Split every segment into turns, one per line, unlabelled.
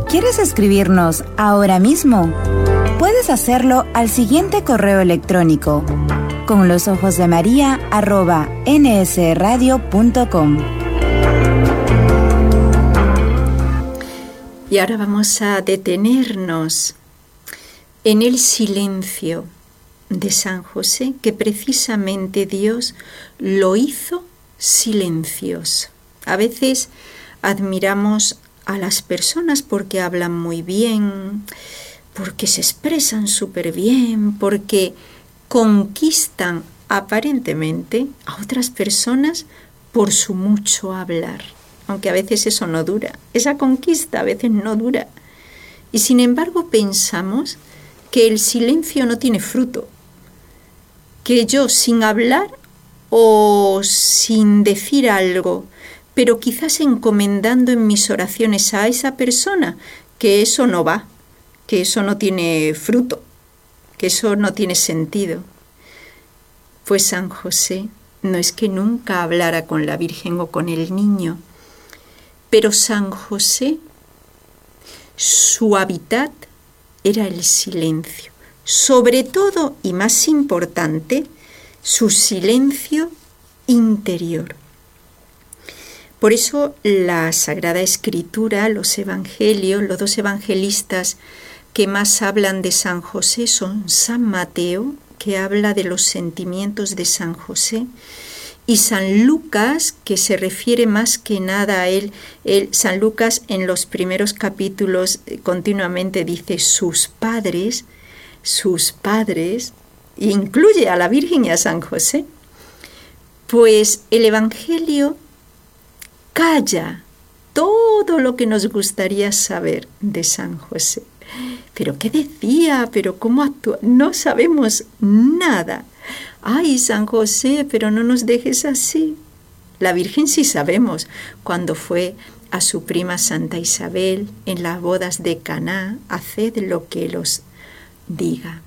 ¿Quieres escribirnos ahora mismo? Puedes hacerlo al siguiente correo electrónico: conlosojosdemaria@nsradio.com.
Y ahora vamos a detenernos en el silencio de San José, que precisamente Dios lo hizo silencioso. A veces admiramos a las personas porque hablan muy bien, porque se expresan súper bien, porque conquistan aparentemente a otras personas por su mucho hablar. Aunque a veces eso no dura, esa conquista a veces no dura. Y sin embargo pensamos que el silencio no tiene fruto, que yo sin hablar o sin decir algo, pero quizás encomendando en mis oraciones a esa persona, que eso no va, que eso no tiene fruto, que eso no tiene sentido. Pues San José no es que nunca hablara con la Virgen o con el niño, pero San José, su hábitat era el silencio, sobre todo y más importante, su silencio interior. Por eso la Sagrada Escritura, los evangelios, los dos evangelistas que más hablan de San José son San Mateo, que habla de los sentimientos de San José, y San Lucas, que se refiere más que nada a él. San Lucas en los primeros capítulos continuamente dice sus padres, e incluye a la Virgen y a San José. Pues el Evangelio calla todo lo que nos gustaría saber de San José. ¿Pero qué decía? ¿Pero cómo actuó? No sabemos nada. Ay, San José, pero no nos dejes así. La Virgen sí sabemos, cuando fue a su prima Santa Isabel en las bodas de Caná, haced lo que Él os diga.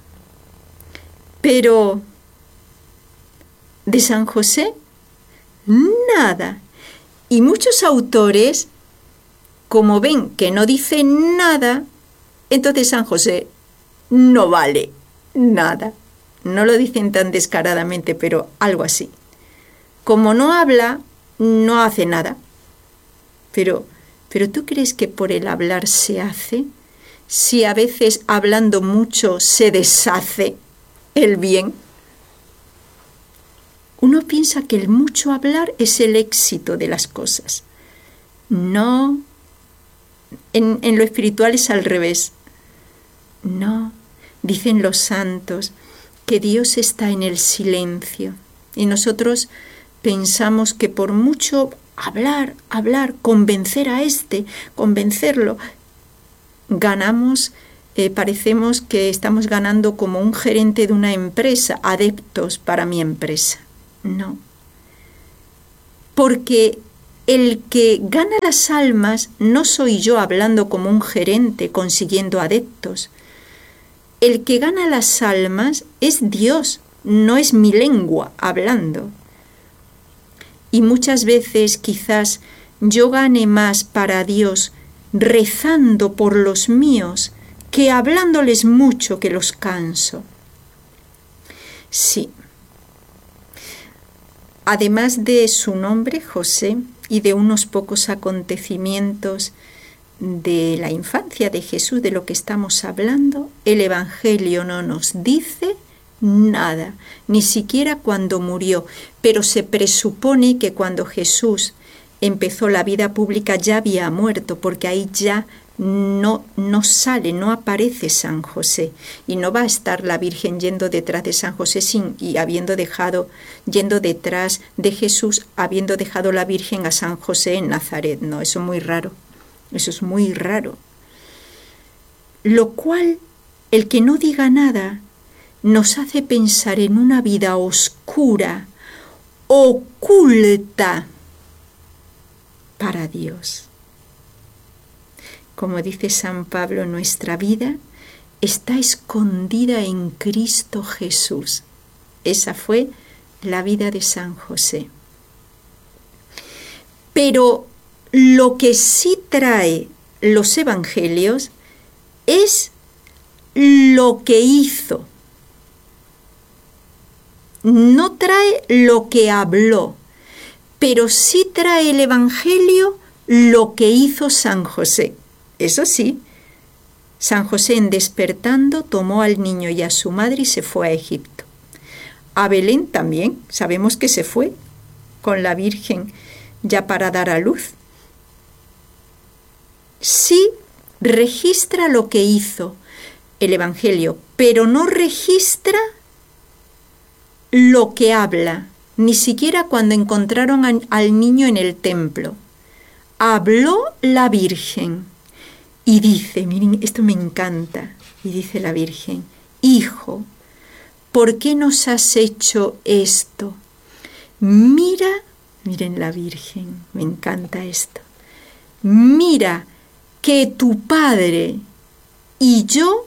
Pero de San José, nada. Y muchos autores, como ven que no dicen nada, entonces San José no vale nada. No lo dicen tan descaradamente, pero algo así. Como no habla, no hace nada. Pero ¿tú crees que por el hablar se hace? Si a veces hablando mucho se deshace el bien. Uno piensa que el mucho hablar es el éxito de las cosas. No, en lo espiritual es al revés. No, dicen los santos que Dios está en el silencio y nosotros pensamos que por mucho hablar, convencer a convencerlo, ganamos, parecemos que estamos ganando como un gerente de una empresa, adeptos para mi empresa. No, porque el que gana las almas no soy yo hablando como un gerente consiguiendo adeptos. El que gana las almas es Dios, no es mi lengua hablando. Y muchas veces quizás yo gane más para Dios rezando por los míos que hablándoles mucho que los canso. Sí. Además de su nombre, José, y de unos pocos acontecimientos de la infancia de Jesús, de lo que estamos hablando, el Evangelio no nos dice nada, ni siquiera cuando murió, pero se presupone que cuando Jesús empezó la vida pública ya había muerto, porque ahí ya no sale, no aparece San José, y no va a estar la Virgen yendo detrás de San José yendo detrás de Jesús, habiendo dejado la Virgen a San José en Nazaret. No, eso es muy raro. Eso es muy raro. Lo cual, el que no diga nada, nos hace pensar en una vida oscura, oculta para Dios. Como dice San Pablo, nuestra vida está escondida en Cristo Jesús. Esa fue la vida de San José. Pero lo que sí trae los evangelios es lo que hizo. No trae lo que habló, pero sí trae el evangelio lo que hizo San José. Eso sí, San José, en despertando, tomó al niño y a su madre y se fue a Egipto. A Belén también, sabemos que se fue con la Virgen ya para dar a luz. Sí registra lo que hizo el Evangelio, pero no registra lo que habla, ni siquiera cuando encontraron al niño en el templo. Habló la Virgen y dice, miren, esto me encanta, y dice la Virgen: Hijo, ¿por qué nos has hecho esto? Miren la Virgen, me encanta esto. Mira que tu padre y yo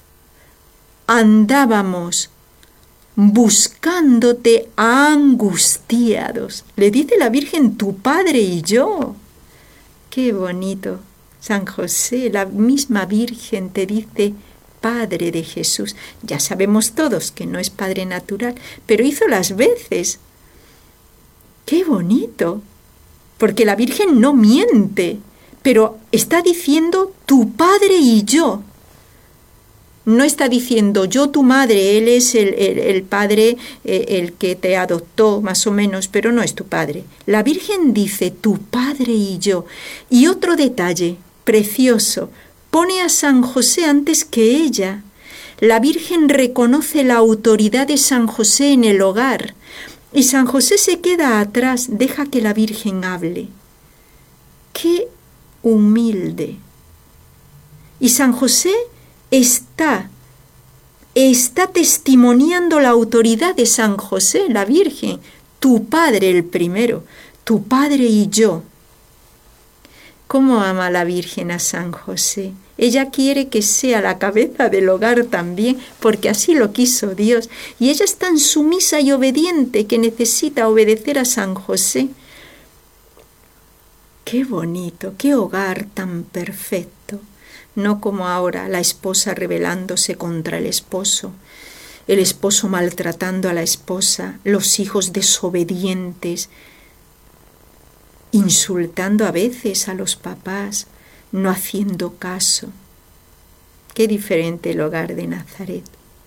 andábamos buscándote angustiados. Le dice la Virgen, tu padre y yo. Qué bonito. San José, la misma Virgen te dice Padre de Jesús. Ya sabemos todos que no es Padre natural, pero hizo las veces. ¡Qué bonito! Porque la Virgen no miente, pero está diciendo tu Padre y yo. No está diciendo yo tu madre, él es el padre, el que te adoptó más o menos, pero no es tu padre. La Virgen dice tu padre y yo. Y otro detalle precioso, pone a San José antes que ella. La Virgen reconoce la autoridad de San José en el hogar y San José se queda atrás, deja que la Virgen hable. ¡Qué humilde! Y San José está testimoniando la autoridad de San José, la Virgen, tu padre el primero, tu padre y yo. ¿Cómo ama la Virgen a San José? Ella quiere que sea la cabeza del hogar también, porque así lo quiso Dios. Y ella es tan sumisa y obediente que necesita obedecer a San José. Qué bonito, qué hogar tan perfecto. No como ahora la esposa rebelándose contra el esposo maltratando a la esposa, los hijos desobedientes, insultando a veces a los papás, no haciendo caso. Qué diferente el hogar de Nazaret.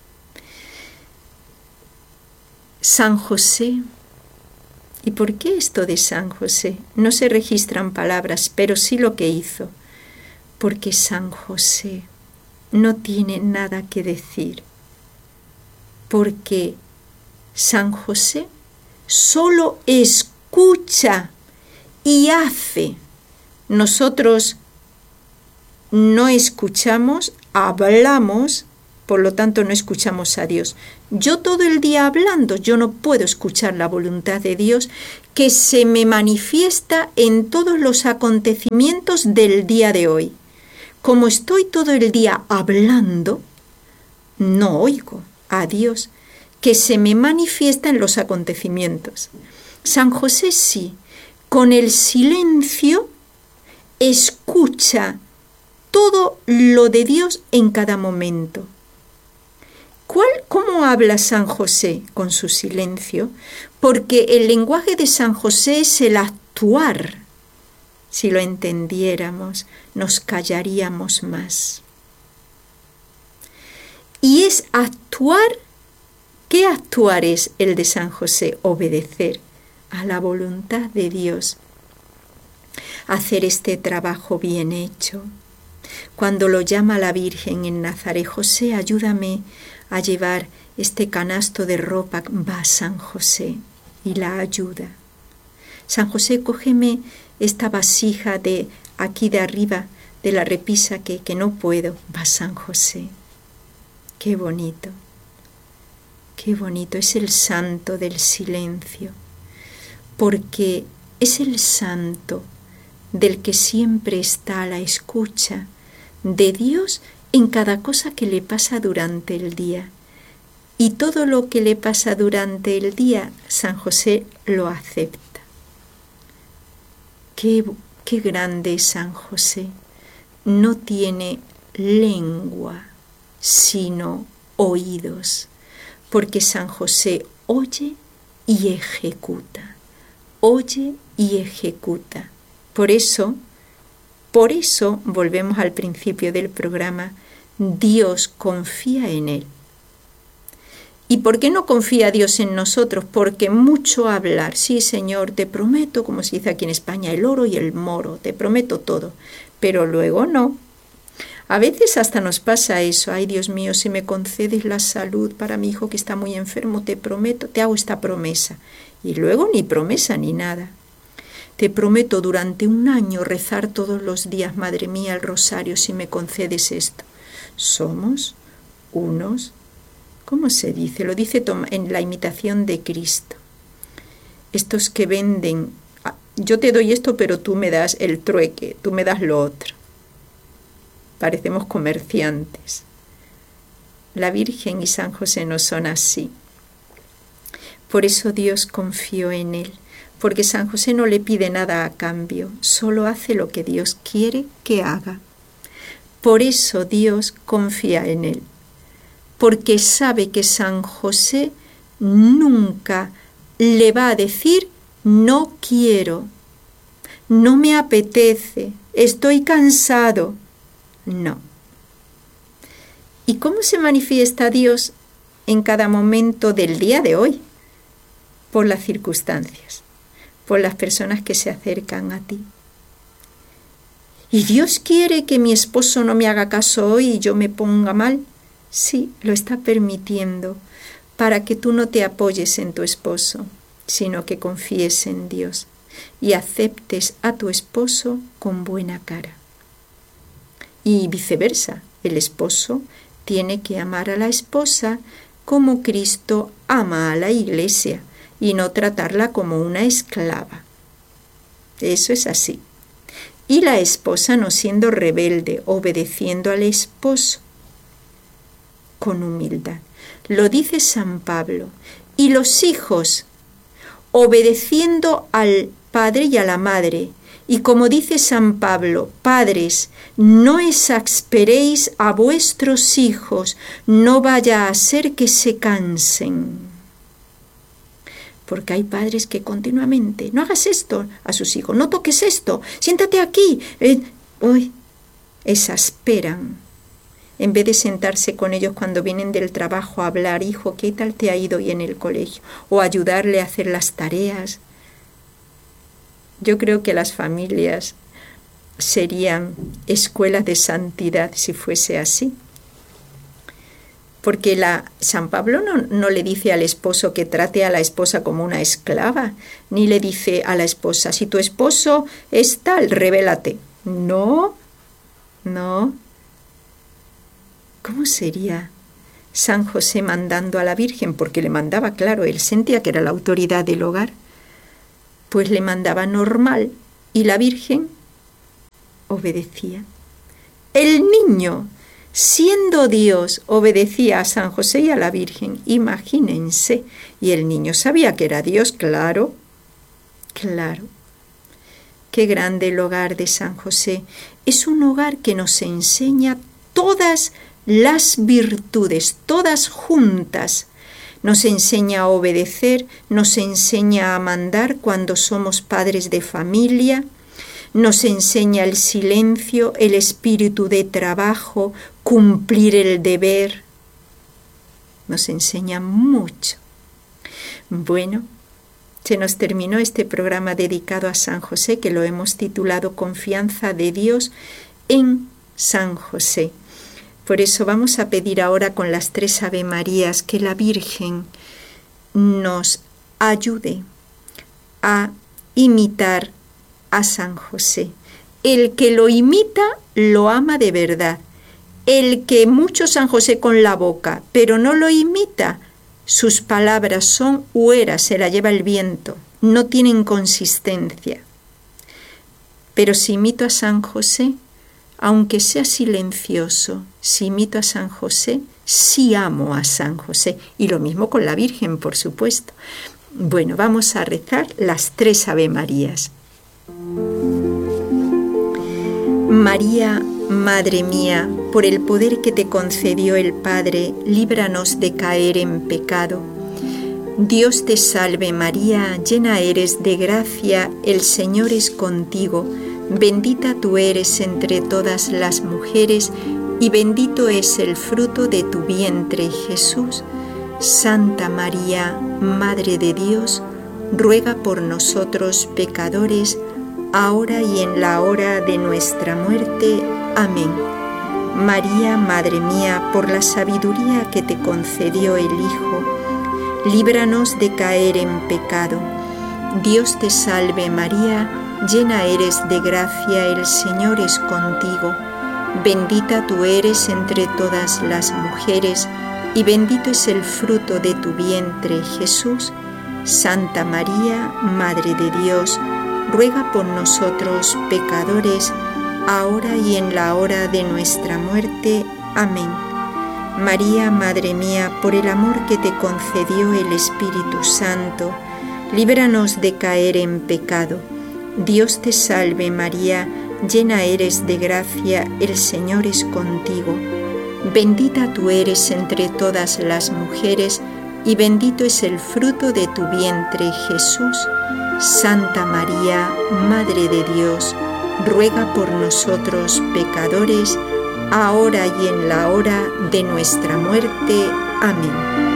San José. ¿Y por qué esto de San José? No se registran palabras, pero sí lo que hizo. Porque San José no tiene nada que decir. Porque San José solo escucha y hace. Nosotros no escuchamos, hablamos, por lo tanto no escuchamos a Dios. Yo todo el día hablando, yo no puedo escuchar la voluntad de Dios que se me manifiesta en todos los acontecimientos del día de hoy. Como estoy todo el día hablando, no oigo a Dios que se me manifiesta en los acontecimientos. San José sí, con el silencio escucha todo lo de Dios en cada momento. ¿Cómo habla San José? Con su silencio, porque el lenguaje de San José es el actuar. Si lo entendiéramos, nos callaríamos más. Y es actuar. ¿Qué actuar es el de San José? Obedecer a la voluntad de Dios. Hacer este trabajo bien hecho. Cuando lo llama la Virgen en Nazaret, José, ayúdame a llevar este canasto de ropa, va San José y la ayuda. San José, cógeme esta vasija de aquí de arriba, de la repisa que no puedo, va San José. Qué bonito, es el santo del silencio, porque es el santo del que siempre está a la escucha de Dios en cada cosa que le pasa durante el día. Y todo lo que le pasa durante el día, San José lo acepta. Qué grande es San José, no tiene lengua, sino oídos, porque San José oye y ejecuta, oye y ejecuta. Por eso, volvemos al principio del programa, Dios confía en él. ¿Y por qué no confía Dios en nosotros? Porque mucho hablar, sí Señor, te prometo, como se dice aquí en España, el oro y el moro, te prometo todo, pero luego no. A veces hasta nos pasa eso, ay Dios mío, si me concedes la salud para mi hijo que está muy enfermo, te prometo, te hago esta promesa. Y luego ni promesa ni nada. Te prometo durante 1 año rezar todos los días, Madre mía, el rosario, si me concedes esto. Somos unos, ¿cómo se dice? Lo dice en la imitación de Cristo. Estos que venden, yo te doy esto, pero tú me das el trueque, tú me das lo otro. Parecemos comerciantes. La Virgen y San José no son así. Por eso Dios confió en él, porque San José no le pide nada a cambio, solo hace lo que Dios quiere que haga. Por eso Dios confía en él, porque sabe que San José nunca le va a decir no quiero, no me apetece, estoy cansado. No. ¿Y cómo se manifiesta Dios en cada momento del día de hoy? Por las circunstancias, por las personas que se acercan a ti. ¿Y Dios quiere que mi esposo no me haga caso hoy y yo me ponga mal? Sí, lo está permitiendo para que tú no te apoyes en tu esposo, sino que confíes en Dios y aceptes a tu esposo con buena cara. Y viceversa, el esposo tiene que amar a la esposa como Cristo ama a la Iglesia y no tratarla como una esclava. Eso es así. Y la esposa no siendo rebelde, obedeciendo al esposo con humildad. Lo dice San Pablo. Y los hijos, obedeciendo al padre y a la madre. Y como dice San Pablo, padres, no exasperéis a vuestros hijos, no vaya a ser que se cansen. Porque hay padres que continuamente, no hagas esto a sus hijos, no toques esto, siéntate aquí. Exasperan. En vez de sentarse con ellos cuando vienen del trabajo a hablar, hijo, ¿qué tal te ha ido hoy en el colegio? O ayudarle a hacer las tareas. Yo creo que las familias serían escuelas de santidad si fuese así. Porque San Pablo no le dice al esposo que trate a la esposa como una esclava, ni le dice a la esposa, si tu esposo es tal, revélate. No. ¿Cómo sería San José mandando a la Virgen? Porque le mandaba, claro, él sentía que era la autoridad del hogar. Pues le mandaba normal y la Virgen obedecía. El niño, siendo Dios, obedecía a San José y a la Virgen. Imagínense. Y el niño sabía que era Dios, claro. Qué grande el hogar de San José. Es un hogar que nos enseña todas las virtudes, todas juntas. Nos enseña a obedecer, nos enseña a mandar cuando somos padres de familia, nos enseña el silencio, el espíritu de trabajo, cumplir el deber. Nos enseña mucho. Bueno, se nos terminó este programa dedicado a San José, que lo hemos titulado Confianza de Dios en San José. Por eso vamos a pedir ahora con las 3 Ave Marías que la Virgen nos ayude a imitar a San José. El que lo imita, lo ama de verdad. El que mucho San José con la boca, pero no lo imita, sus palabras son hueras, se la lleva el viento, no tienen consistencia. Pero si imito a San José, aunque sea silencioso, si imito a San José, sí amo a San José. Y lo mismo con la Virgen, por supuesto. Bueno, vamos a rezar las 3 Ave Marías. María, Madre mía, por el poder que te concedió el Padre, líbranos de caer en pecado. Dios te salve María, llena eres de gracia, el Señor es contigo. Bendita tú eres entre todas las mujeres, y bendito es el fruto de tu vientre, Jesús. Santa María, Madre de Dios, ruega por nosotros pecadores, ahora y en la hora de nuestra muerte. Amén. María, Madre mía, por la sabiduría que te concedió el Hijo, líbranos de caer en pecado. Dios te salve María, llena eres de gracia, el Señor es contigo. Bendita tú eres entre todas las mujeres, y bendito es el fruto de tu vientre, Jesús. Santa María, Madre de Dios, ruega por nosotros pecadores, ahora y en la hora de nuestra muerte. Amén. María, Madre mía, por el amor que te concedió el Espíritu Santo, líbranos de caer en pecado. Dios te salve María, llena eres de gracia, el Señor es contigo. Bendita tú eres entre todas las mujeres, y bendito es el fruto de tu vientre, Jesús. Santa María, Madre de Dios, ruega por nosotros pecadores, ahora y en la hora de nuestra muerte. Amén.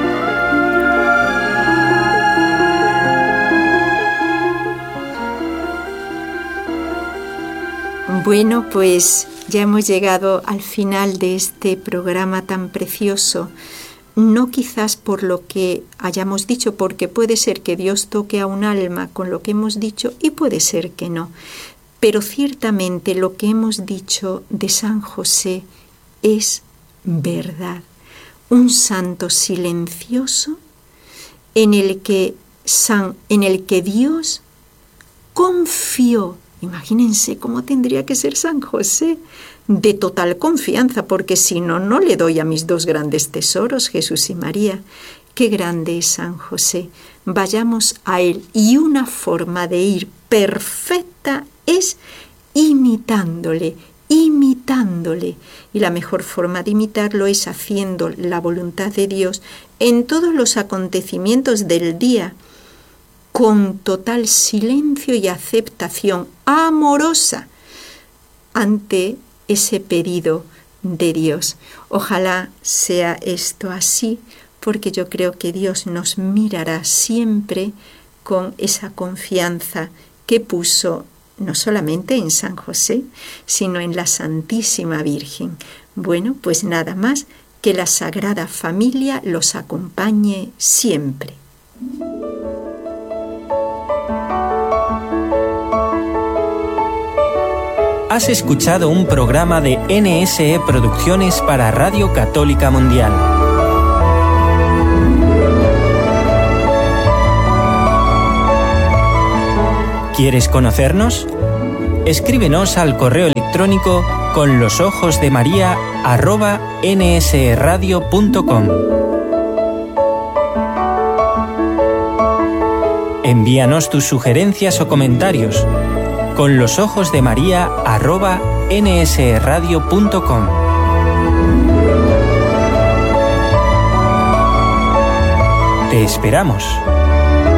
Bueno, pues ya hemos llegado al final de este programa tan precioso. No quizás por lo que hayamos dicho, porque puede ser que Dios toque a un alma con lo que hemos dicho y puede ser que no. Pero ciertamente lo que hemos dicho de San José es verdad. Un santo silencioso en el que Dios confió. Imagínense cómo tendría que ser San José, de total confianza, porque si no, no le doy a mis dos grandes tesoros, Jesús y María. Qué grande es San José. Vayamos a él, y una forma de ir perfecta es imitándole. Y la mejor forma de imitarlo es haciendo la voluntad de Dios en todos los acontecimientos del día, con total silencio y aceptación amorosa ante ese pedido de Dios. Ojalá sea esto así, porque yo creo que Dios nos mirará siempre con esa confianza que puso no solamente en San José, sino en la Santísima Virgen. Bueno, pues nada más, que la Sagrada Familia los acompañe siempre.
Has escuchado un programa de NSE Producciones para Radio Católica Mundial. ¿Quieres conocernos? Escríbenos al correo electrónico conlosojosdemaria@nsradio.com. Envíanos tus sugerencias o comentarios conlosojosdemaria@nsradio.com. Te esperamos.